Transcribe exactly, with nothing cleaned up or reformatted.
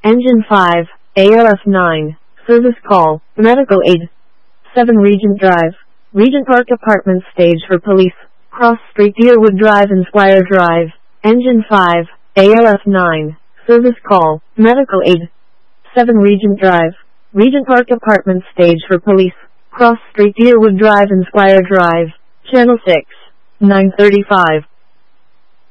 Engine five, A L F nine, service call, medical aid. seven Regent Drive, Regent Park Apartments stage for police, cross street Deerwood Drive and Squire Drive. Engine five, A L F nine, service call, medical aid. seven Regent Drive, Regent Park Apartments stage for police, cross street Deerwood Drive and Squire Drive. Channel six, nine thirty-five.